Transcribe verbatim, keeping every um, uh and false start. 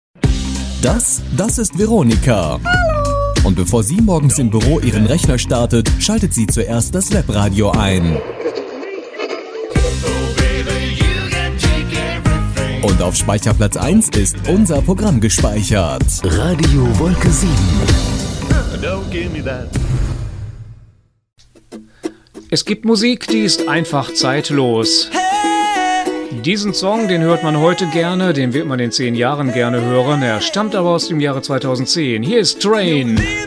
Das, das ist Veronika. Hallo. Und bevor sie morgens im Büro ihren Rechner startet, schaltet sie zuerst das Webradio ein. Und auf Speicherplatz eins ist unser Programm gespeichert. Radio Wolke sieben. Don't give me that. Es gibt Musik, die ist einfach zeitlos. Diesen Song, den hört man heute gerne, den wird man in zehn Jahren gerne hören. Er stammt aber aus dem Jahre zweitausendzehn. Hier ist Train.